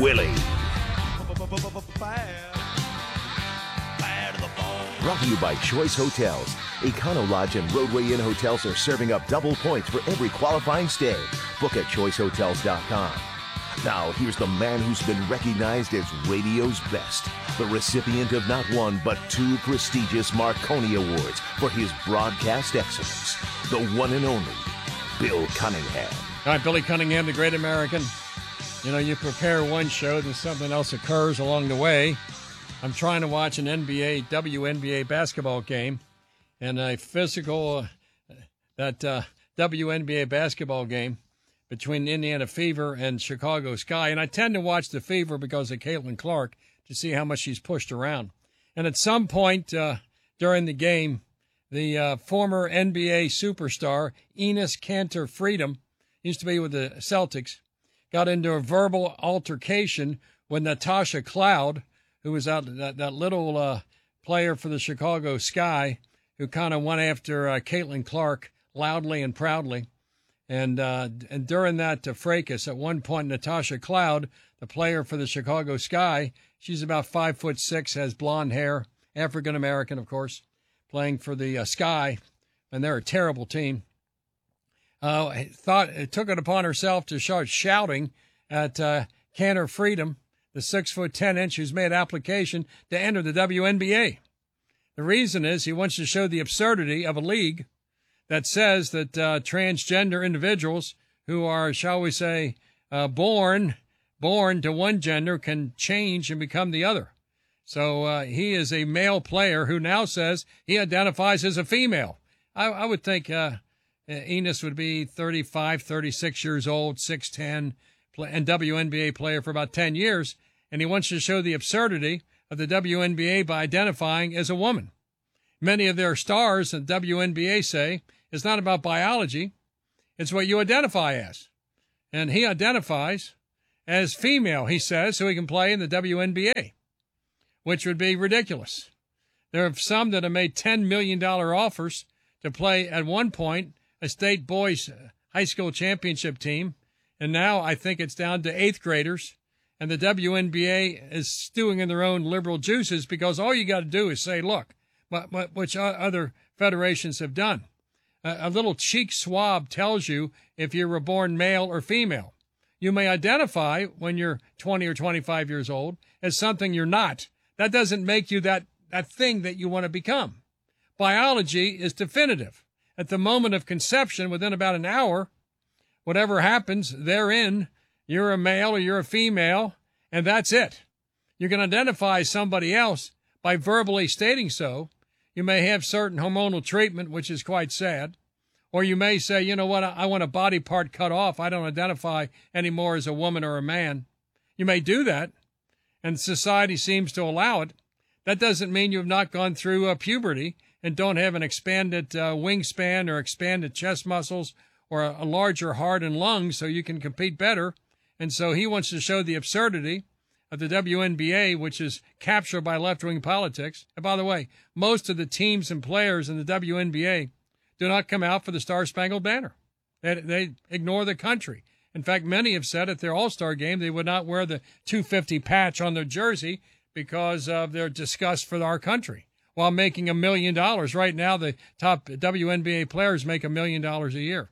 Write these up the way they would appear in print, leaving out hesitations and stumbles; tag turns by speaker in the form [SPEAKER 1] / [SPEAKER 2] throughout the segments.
[SPEAKER 1] Willie. Brought to you by Choice Hotels. Econo Lodge and Roadway Inn Hotels are serving up double points for every qualifying stay. Book at choicehotels.com. Now, here's the man who's been recognized as radio's best, the recipient of not one but 2 prestigious Marconi Awards for his broadcast excellence, the one and only Bill Cunningham.
[SPEAKER 2] All right, Billy Cunningham, the great American. You know, you prepare one show, then something else occurs along the way. I'm trying to watch an WNBA basketball game, and a physical, WNBA basketball game between Indiana Fever and Chicago Sky. And I tend to watch the Fever because of Caitlin Clark to see how much she's pushed around. And at some point during the game, the former NBA superstar, Enes Kanter Freedom, used to be with the Celtics, got into a verbal altercation with Natasha Cloud, who was that little player for the Chicago Sky, who kind of went after Caitlin Clark loudly and proudly. And during that fracas, at one point, Natasha Cloud, the player for the Chicago Sky, she's about 5'6", has blonde hair, African-American, of course, playing for the Sky, and they're a terrible team. Took it upon herself to start shouting at Kanter Freedom, the 6'10" who's made application to enter the WNBA. The reason is he wants to show the absurdity of a league that says that transgender individuals who are, shall we say, born to one gender can change and become the other. So he is a male player who now says he identifies as a female. I would think Enes would be 35, 36 years old, 6'10", and WNBA player for about 10 years, and he wants to show the absurdity of the WNBA by identifying as a woman. Many of their stars in WNBA say it's not about biology, it's what you identify as. And he identifies as female, he says, so he can play in the WNBA, which would be ridiculous. There are some that have made $10 million offers to play at one point a state boys high school championship team, and now I think it's down to 8th graders, and the WNBA is stewing in their own liberal juices because all you got to do is say, look, which other federations have done. A little cheek swab tells you if you were born male or female. You may identify when you're 20 or 25 years old as something you're not. That doesn't make you that thing that you want to become. Biology is definitive. At the moment of conception, within about an hour, whatever happens therein, you're a male or you're a female, and that's it. You can identify somebody else by verbally stating so. You may have certain hormonal treatment, which is quite sad. Or you may say, you know what, I want a body part cut off. I don't identify anymore as a woman or a man. You may do that, and society seems to allow it. That doesn't mean you've not gone through puberty and don't have an expanded wingspan or expanded chest muscles or a larger heart and lungs so you can compete better. And so he wants to show the absurdity of the WNBA, which is captured by left-wing politics. And by the way, most of the teams and players in the WNBA do not come out for the Star-Spangled Banner. They ignore the country. In fact, many have said at their All-Star game they would not wear the 250 patch on their jersey because of their disgust for our country, while making $1 million. Right now, the top WNBA players make $1 million a year.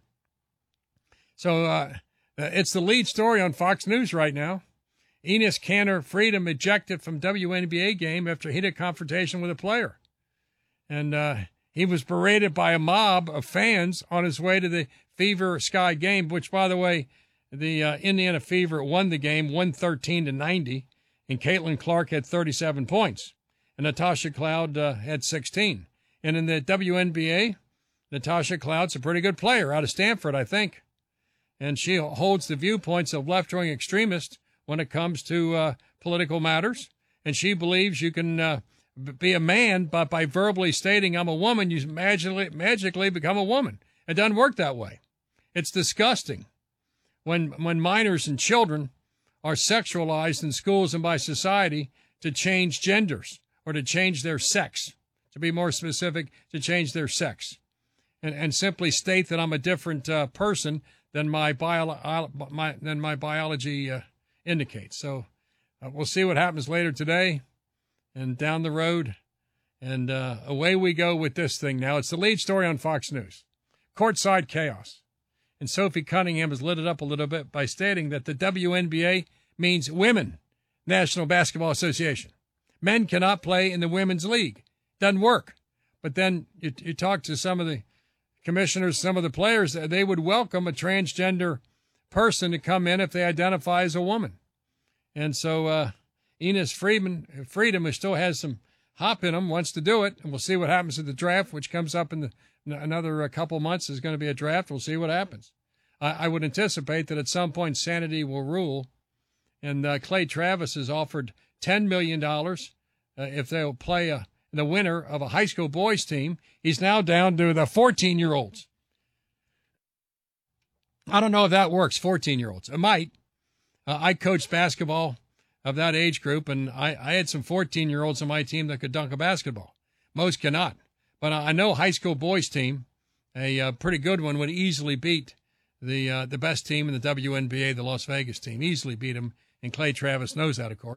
[SPEAKER 2] So it's the lead story on Fox News right now. Enes Kanter Freedom ejected from WNBA game after heated confrontation with a player. And he was berated by a mob of fans on his way to the Fever Sky game, which, by the way, the Indiana Fever won the game 113-90, and Caitlin Clark had 37 points, and Natasha Cloud had 16. And in the WNBA, Natasha Cloud's a pretty good player out of Stanford, I think. And she holds the viewpoints of left-wing extremists when it comes to political matters. And she believes you can be a man, but by verbally stating I'm a woman, you magically become a woman. It doesn't work that way. It's disgusting when minors and children are sexualized in schools and by society to change genders or to change their sex, to be more specific, to change their sex, and simply state that I'm a different person than my biology indicates. So we'll see what happens later today and down the road. And away we go with this thing now. It's the lead story on Fox News. Courtside chaos. And Sophie Cunningham has lit it up a little bit by stating that the WNBA means Women National Basketball Association. Men cannot play in the women's league. Doesn't work. But then you talk to some of the commissioners, some of the players, they would welcome a transgender person to come in if they identify as a woman. And so Enos Freedom, who still has some hop in him, wants to do it. And we'll see what happens at the draft, which comes up in another couple months. Is going to be a draft. We'll see what happens. I would anticipate that at some point sanity will rule. And Clay Travis has offered $10 million if they'll play the winner of a high school boys team. He's now down to the 14-year-olds. I don't know if that works, 14-year-olds. It might. I coached basketball of that age group, and I had some 14-year-olds on my team that could dunk a basketball. Most cannot. But I know high school boys team, a pretty good one, would easily beat the best team in the WNBA, the Las Vegas team. Easily beat them, and Clay Travis knows that, of course,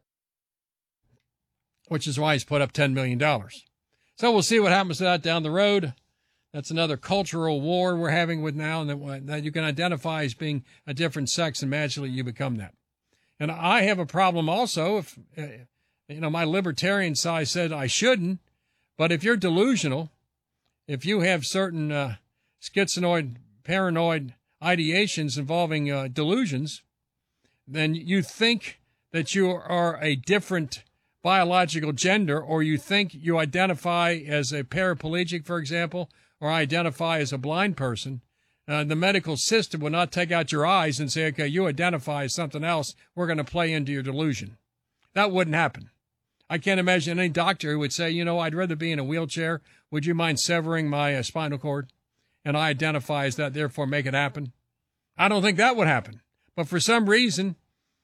[SPEAKER 2] which is why he's put up $10 million. So we'll see what happens to that down the road. That's another cultural war we're having with now, and that you can identify as being a different sex, and magically you become that. And I have a problem also if, my libertarian side said I shouldn't, but if you're delusional, if you have certain schizoid, paranoid ideations involving delusions, then you think that you are a different biological gender, or you think you identify as a paraplegic, for example, or identify as a blind person, the medical system will not take out your eyes and say, okay, you identify as something else, we're going to play into your delusion. That wouldn't happen. I can't imagine any doctor who would say, I'd rather be in a wheelchair. Would you mind severing my spinal cord? And I identify as that, therefore make it happen. I don't think that would happen. But for some reason,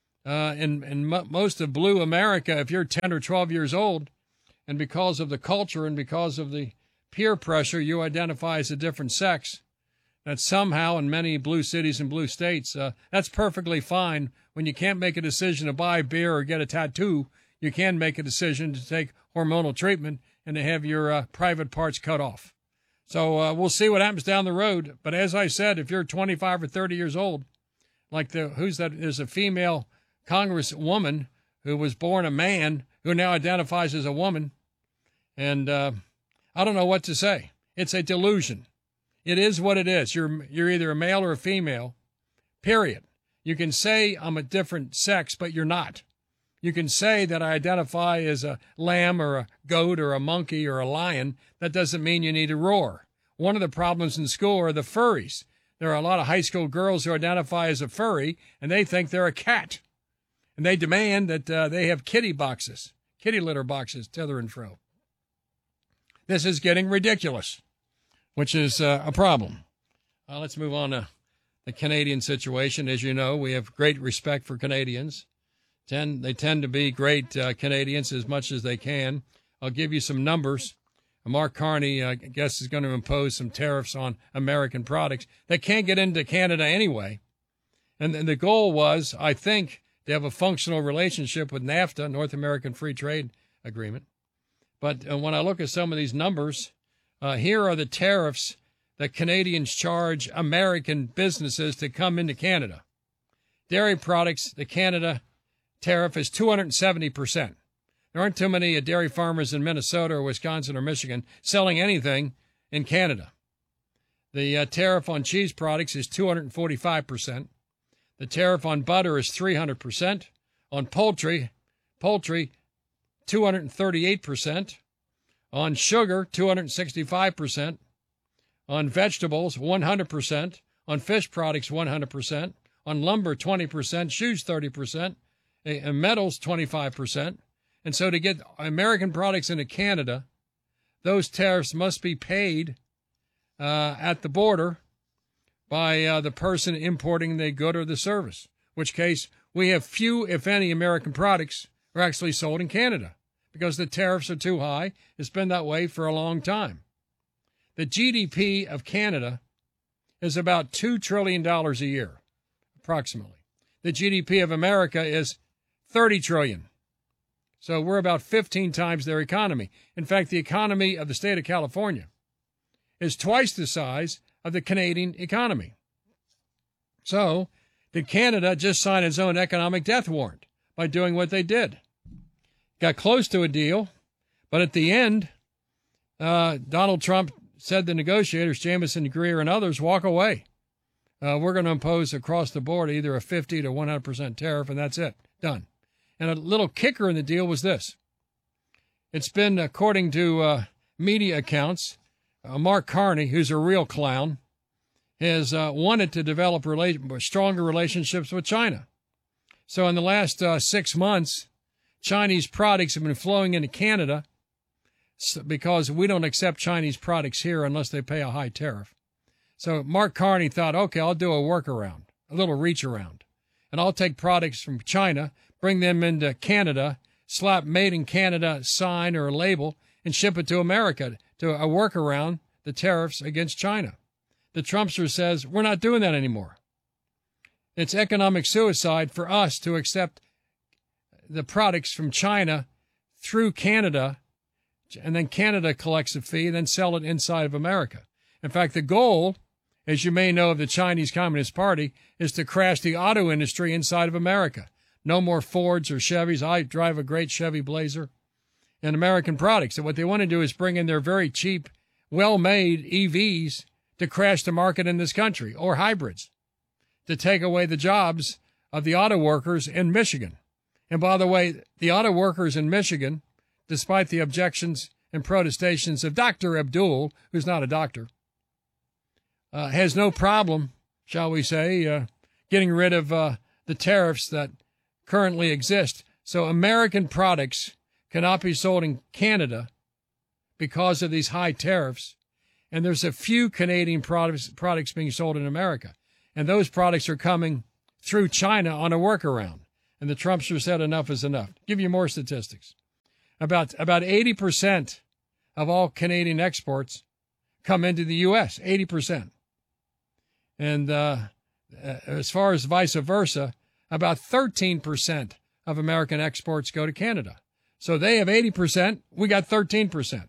[SPEAKER 2] in most of blue America, if you're 10 or 12 years old, and because of the culture and because of the peer pressure, you identify as a different sex, that somehow in many blue cities and blue states, that's perfectly fine. When you can't make a decision to buy beer or get a tattoo, you can make a decision to take hormonal treatment and to have your private parts cut off. So we'll see what happens down the road. But as I said, if you're 25 or 30 years old, like there's a female congresswoman who was born a man who now identifies as a woman. And I don't know what to say. It's a delusion. It is what it is. You're either a male or a female, period. You can say I'm a different sex, but you're not. You can say that I identify as a lamb or a goat or a monkey or a lion. That doesn't mean you need to roar. One of the problems in school are the furries. There are a lot of high school girls who identify as a furry, and they think they're a cat. And they demand that they have kitty litter boxes, tether and fro. This is getting ridiculous, which is a problem. Let's move on to the Canadian situation. As you know, we have great respect for Canadians. They tend to be great Canadians as much as they can. I'll give you some numbers. Mark Carney, I guess, is going to impose some tariffs on American products. They can't get into Canada anyway. And the goal was, I think, to have a functional relationship with NAFTA, North American Free Trade Agreement. But when I look at some of these numbers, here are the tariffs that Canadians charge American businesses to come into Canada. Dairy products, the Canada tariff is 270%. There aren't too many dairy farmers in Minnesota or Wisconsin or Michigan selling anything in Canada. The tariff on cheese products is 245%. The tariff on butter is 300%. On poultry, 238%. On sugar, 265%. On vegetables, 100%. On fish products, 100%. On lumber, 20%. Shoes, 30%. And metals, 25%. And so to get American products into Canada, those tariffs must be paid at the border by the person importing the good or the service, in which case we have few, if any, American products are actually sold in Canada because the tariffs are too high. It's been that way for a long time. The GDP of Canada is about $2 trillion a year, approximately. The GDP of America is $30 trillion So we're about 15 times their economy. In fact, the economy of the state of California is twice the size of the Canadian economy. So did Canada just sign its own economic death warrant by doing what they did? Got close to a deal, but at the end, Donald Trump said the negotiators, Jameson, Greer, and others, walk away. We're going to impose across the board either a 50 to 100% tariff, and that's it. Done. And a little kicker in the deal was this. It's been, according to media accounts, Mark Carney, who's a real clown, has wanted to develop stronger relationships with China. So in the last 6 months, Chinese products have been flowing into Canada because we don't accept Chinese products here unless they pay a high tariff. So Mark Carney thought, okay, I'll do a workaround, a little reach around, and I'll take products from China, bring them into Canada, slap Made in Canada sign or a label, and ship it to America to a workaround the tariffs against China. The Trumpster says, we're not doing that anymore. It's economic suicide for us to accept the products from China through Canada, and then Canada collects a fee, then sell it inside of America. In fact, the goal, as you may know, of the Chinese Communist Party is to crash the auto industry inside of America. No more Fords or Chevys. I drive a great Chevy Blazer and American products. And what they want to do is bring in their very cheap, well-made EVs to crash the market in this country, or hybrids, to take away the jobs of the auto workers in Michigan. And by the way, the auto workers in Michigan, despite the objections and protestations of Dr. Abdul, who's not a doctor, has no problem, shall we say, getting rid of the tariffs that currently exist. So American products cannot be sold in Canada because of these high tariffs. And there's a few Canadian products being sold in America. And those products are coming through China on a workaround. And the Trumpster said enough is enough. Give you more statistics. About 80% of all Canadian exports come into the U.S., 80%. And as far as vice versa, about 13% of American exports go to Canada. So they have 80%, we got 13%.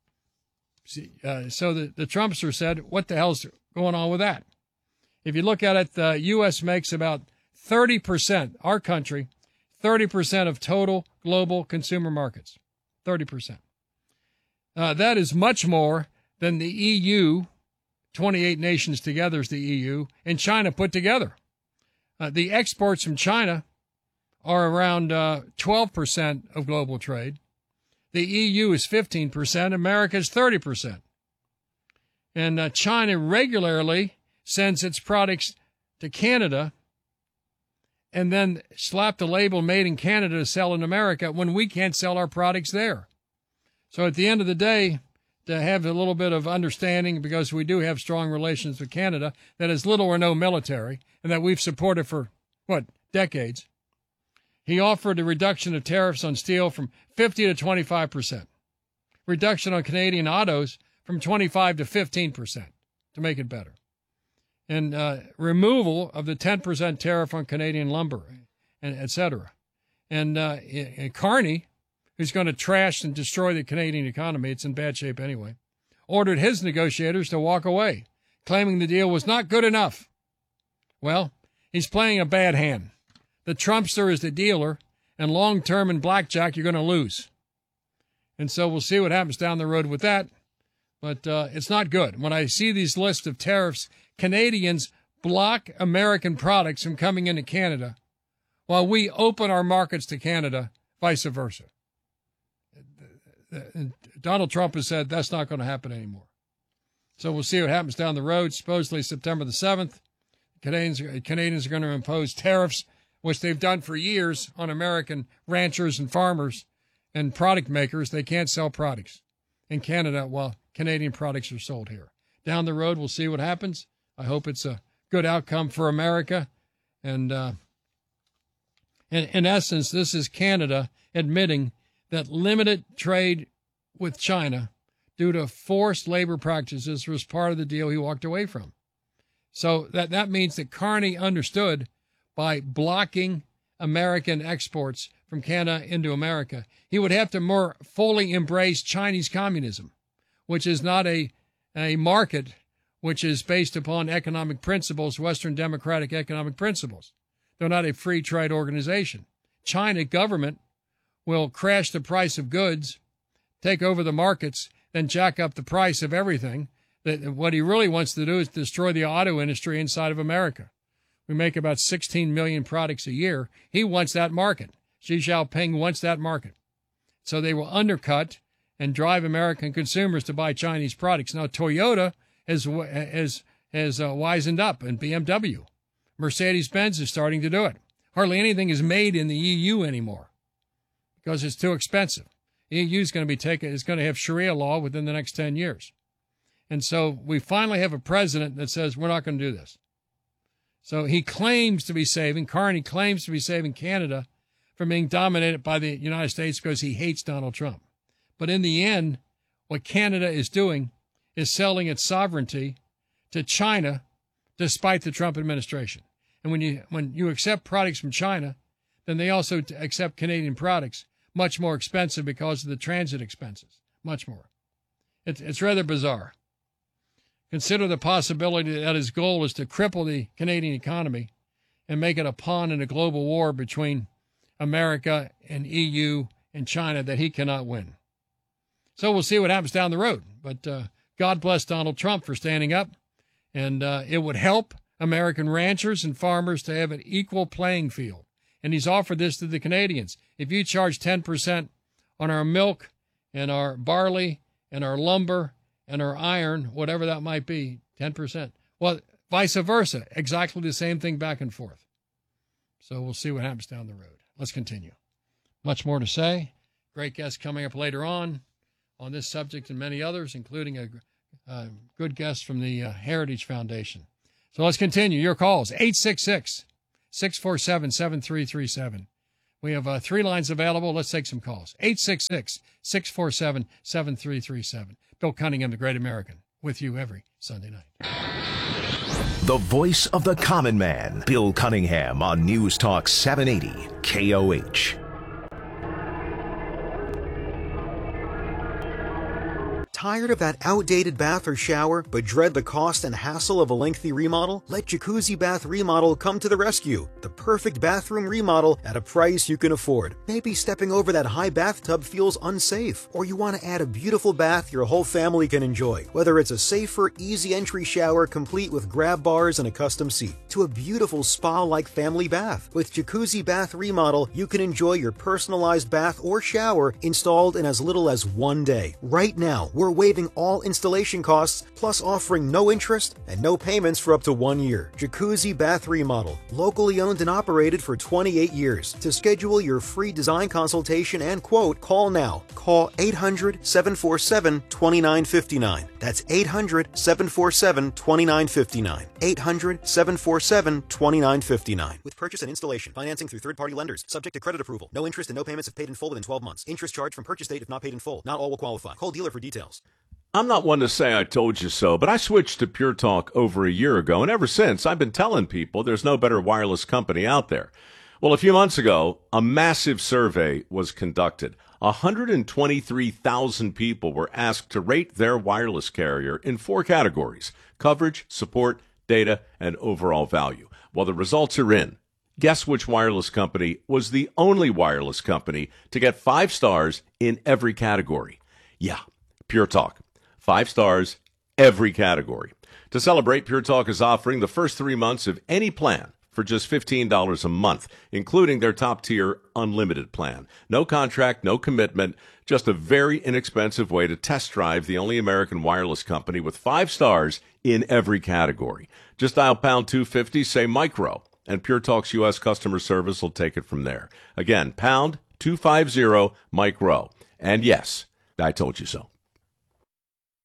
[SPEAKER 2] So the Trumpster said, what the hell's going on with that? If you look at it, the U.S. makes about 30%, our country, 30% of total global consumer markets. 30%. That is much more than the EU, 28 nations together is the EU, and China put together. The exports from China are around 12% of global trade. The EU is 15%. America is 30%. And China regularly sends its products to Canada and then slap the label Made in Canada to sell in America when we can't sell our products there. So at the end of the day, to have a little bit of understanding, because we do have strong relations with Canada that has little or no military and that we've supported for, decades, he offered a reduction of tariffs on steel from 50 to 25%, reduction on Canadian autos from 25 to 15% to make it better, and removal of the 10% tariff on Canadian lumber, and et cetera. And Carney, who's going to trash and destroy the Canadian economy, it's in bad shape anyway, ordered his negotiators to walk away, claiming the deal was not good enough. Well, he's playing a bad hand. The Trumpster is the dealer, and long-term in blackjack, you're going to lose. And so we'll see what happens down the road with that. But it's not good. When I see these lists of tariffs, Canadians block American products from coming into Canada while we open our markets to Canada, vice versa. Donald Trump has said that's not going to happen anymore. So we'll see what happens down the road. Supposedly September the 7th, Canadians are going to impose tariffs, which they've done for years on American ranchers and farmers and product makers. They can't sell products in Canada while Canadian products are sold here. Down the road, we'll see what happens. I hope it's a good outcome for America. And in essence, this is Canada admitting that limited trade with China due to forced labor practices was part of the deal he walked away from. So that means that Carney understood by blocking American exports from Canada into America. He would have to more fully embrace Chinese communism, which is not a market which is based upon economic principles, Western democratic economic principles. They're not a free trade organization. China government will crash the price of goods, take over the markets, then jack up the price of everything. What he really wants to do is destroy the auto industry inside of America. We make about 16 million products a year. He wants that market. Xi Jinping wants that market. So they will undercut and drive American consumers to buy Chinese products. Now, Toyota has wisened up, and BMW. Mercedes-Benz is starting to do it. Hardly anything is made in the EU anymore because it's too expensive. The EU is going to have Sharia law within the next 10 years. And so we finally have a president that says we're not going to do this. So he claims to be saving, Carney claims to be saving Canada from being dominated by the United States because he hates Donald Trump. But in the end, what Canada is doing is selling its sovereignty to China despite the Trump administration. And when you accept products from China, then they also accept Canadian products, much more expensive because of the transit expenses, much more. It's rather bizarre. Consider the possibility that his goal is to cripple the Canadian economy and make it a pawn in a global war between America and EU and China that he cannot win. So we'll see what happens down the road. But God bless Donald Trump for standing up. And it would help American ranchers and farmers to have an equal playing field. And he's offered this to the Canadians. If you charge 10% on our milk and our barley and our lumber and our iron, whatever that might be, 10%. Well, vice versa, exactly the same thing back and forth. So we'll see what happens down the road. Let's continue. Much more to say. Great guest coming up later on this subject and many others, including a good guest from the Heritage Foundation. So let's continue. Your calls, 866-647-7337. We have 3 lines available. Let's take some calls. 866-647-7337. Bill Cunningham, the Great American, with you every Sunday night.
[SPEAKER 1] The voice of the common man, Bill Cunningham, on News Talk 780 KOH.
[SPEAKER 3] Tired of that outdated bath or shower, but dread the cost and hassle of a lengthy remodel? Let Jacuzzi Bath Remodel come to the rescue. The perfect bathroom remodel at a price you can afford. Maybe stepping over that high bathtub feels unsafe, or you want to add a beautiful bath your whole family can enjoy. Whether it's a safer, easy entry shower complete with grab bars and a custom seat, to a beautiful spa-like family bath. With Jacuzzi Bath Remodel, you can enjoy your personalized bath or shower installed in as little as 1 day. Right now, we're waiving all installation costs, plus offering no interest and no payments for up to 1 year. Jacuzzi Bath Remodel, locally owned and operated for 28 years. To schedule your free design consultation and quote, call now. Call 800-747-2959. That's 800-747-2959. 800-747-2959. With purchase and installation, financing through third-party lenders, subject to credit approval. No interest and no payments if paid in full within 12 months. Interest charged from purchase date if not paid in full. Not all will qualify. Call dealer for details.
[SPEAKER 4] I'm not one to say I told you so, but I switched to Pure Talk over a year ago, and ever since, I've been telling people there's no better wireless company out there. Well, a few months ago, a massive survey was conducted. 123,000 people were asked to rate their wireless carrier in 4 categories: coverage, support, data, and overall value. Well, the results are in. Guess which wireless company was the only wireless company to get 5 stars in every category? Yeah, Pure Talk. 5 stars, every category. To celebrate, Pure Talk is offering the first 3 months of any plan for just $15 a month, including their top-tier unlimited plan. No contract, no commitment, just a very inexpensive way to test drive the only American wireless company with 5 stars in every category. Just dial pound 250, say micro, and Pure Talk's U.S. customer service will take it from there. Again, pound 250, micro. And yes, I told you so.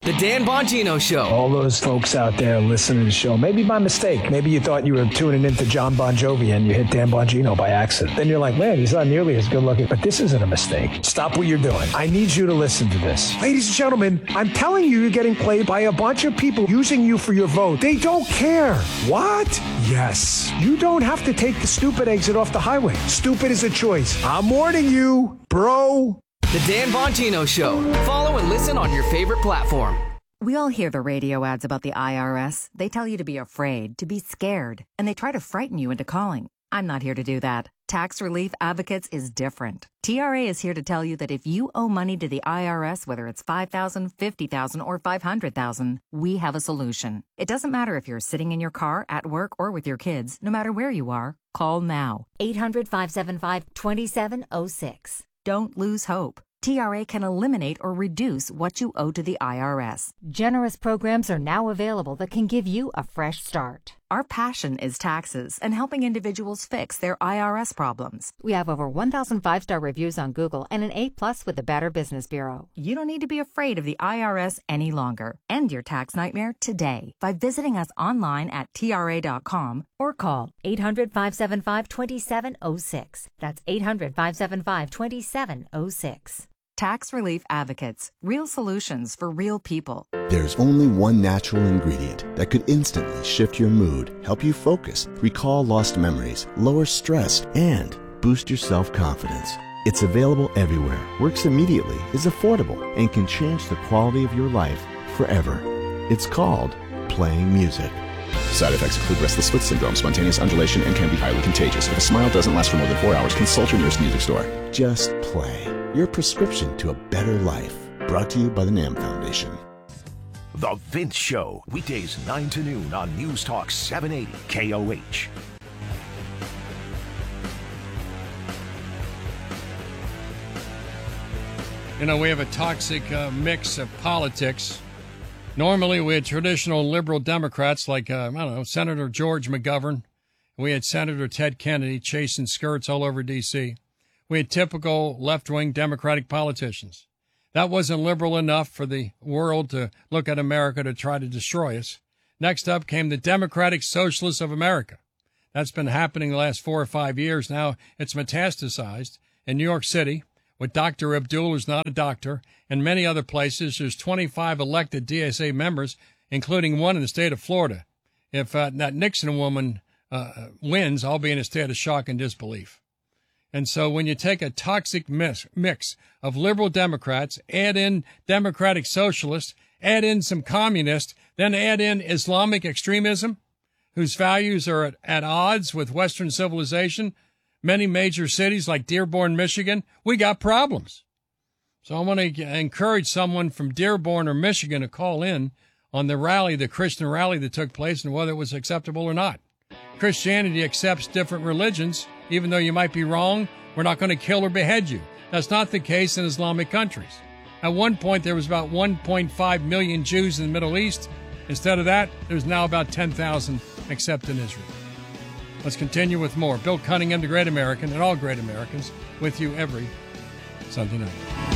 [SPEAKER 5] The Dan Bongino Show.
[SPEAKER 6] All those folks out there listening to the show, maybe by mistake. Maybe you thought you were tuning into John Bon Jovi and you hit Dan Bongino by accident. Then you're like, man, he's not nearly as good looking. But this isn't a mistake. Stop what you're doing. I need you to listen to this. Ladies and gentlemen, I'm telling you, you're getting played by a bunch of people using you for your vote. They don't care. What? Yes. You don't have to take the stupid exit off the highway. Stupid is a choice. I'm warning you, bro.
[SPEAKER 5] The Dan Bongino Show. Follow and listen on your favorite platform.
[SPEAKER 7] We all hear the radio ads about the IRS. They tell you to be afraid, to be scared, and they try to frighten you into calling. I'm not here to do that. Tax Relief Advocates is different. TRA is here to tell you that if you owe money to the IRS, whether it's $5,000, $50,000, or $500,000, we have a solution. It doesn't matter if you're sitting in your car, at work, or with your kids. No matter where you are, call now.
[SPEAKER 8] 800-575-2706.
[SPEAKER 7] Don't lose hope. TRA can eliminate or reduce what you owe to the IRS.
[SPEAKER 8] Generous programs are now available that can give you a fresh start.
[SPEAKER 7] Our passion is taxes and helping individuals fix their IRS problems.
[SPEAKER 8] We have over 1,000 five-star reviews on Google and an A+ with the Better Business Bureau.
[SPEAKER 7] You don't need to be afraid of the IRS any longer. End your tax nightmare today by visiting us online at TRA.com
[SPEAKER 8] or call 800-575-2706. That's 800-575-2706.
[SPEAKER 7] Tax Relief Advocates. Real solutions for real people.
[SPEAKER 9] There's only one natural ingredient that could instantly shift your mood, help you focus, recall lost memories, lower stress, and boost your self-confidence. It's available everywhere, works immediately, is affordable, and can change the quality of your life forever. It's called Playing Music.
[SPEAKER 10] Side effects include restless foot syndrome, spontaneous undulation, and can be highly contagious. If a smile doesn't last for more than 4 hours, consult your nearest music store.
[SPEAKER 9] Just play. Your prescription to a better life. Brought to you by the NAM Foundation.
[SPEAKER 1] The Vince Show, weekdays 9 to noon on News Talk 780 KOH.
[SPEAKER 2] You know, we have a toxic mix of politics. Normally, we had traditional liberal Democrats like, Senator George McGovern. We had Senator Ted Kennedy chasing skirts all over D.C. We had typical left-wing Democratic politicians. That wasn't liberal enough for the world to look at America to try to destroy us. Next up came the Democratic Socialists of America. That's been happening the last 4 or 5 years now. It's metastasized. In New York City, with Dr. Abdul, who's not a doctor, and many other places, there's 25 elected DSA members, including one in the state of Florida. If that Nixon woman wins, I'll be in a state of shock and disbelief. And so when you take a toxic mix of liberal Democrats, add in Democratic Socialists, add in some communists, then add in Islamic extremism, whose values are at odds with Western civilization, many major cities like Dearborn, Michigan, we got problems. So I want to encourage someone from Dearborn or Michigan to call in on the rally, the Christian rally that took place, and whether it was acceptable or not. Christianity accepts different religions. Even though you might be wrong, we're not going to kill or behead you. That's not the case in Islamic countries. At one point, there was about 1.5 million Jews in the Middle East. Instead of that, there's now about 10,000 except in Israel. Let's continue with more. Bill Cunningham, the Great American, and all great Americans, with you every Sunday night.